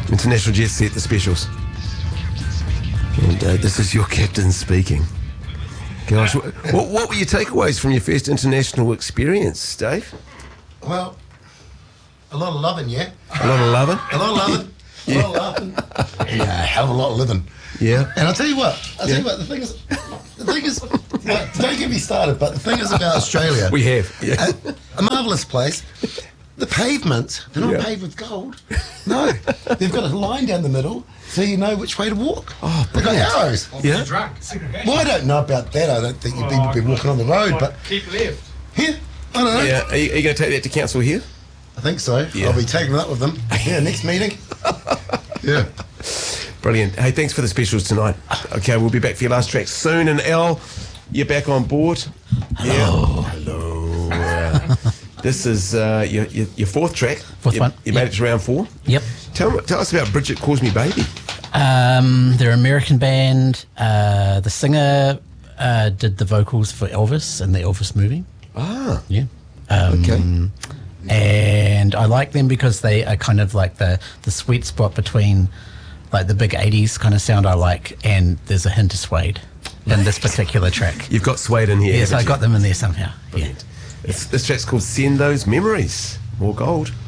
International Jet Set, the specials. And this is your captain speaking. Gosh, what were your takeaways from your first international experience, Dave? Well, a lot of loving, yeah. A lot of loving? A lot of loving. Yeah. A lot of laughing. Yeah, a hell of a lot of living. Yeah. And I'll tell you what, the thing is, like, don't get me started, but the thing is about Australia. We have. Yeah. A marvellous place. The pavements, they're not paved with gold. No, they've got a line down the middle so you know which way to walk. Oh, they've got arrows. Yeah. Drunk, segregation. Well, I don't know about that. I don't think you'd be walking on the road, but keep left. here, I don't know. Yeah. Are you going to take that to council here? I think so. Yeah. I'll be taking it up with them. Yeah, next meeting. Yeah. Brilliant. Hey, thanks for the specials tonight. Okay, we'll be back for your last track soon. And Al, you're back on board. Hello. Yeah. Hello. This is your fourth track. Fourth one. You made it to round 4. Yep. Tell us about Bridget Calls Me Baby. They're an American band. The singer did the vocals for Elvis in the Elvis movie. Ah. Yeah. Okay. And I like them because they are kind of like the sweet spot between like the big 80s kind of sound I like, and there's a hint of Suede in this particular track. You've got Suede in here. Yes, I haven't got them in there somehow. Brilliant. This track's called Send Those Memories. More gold.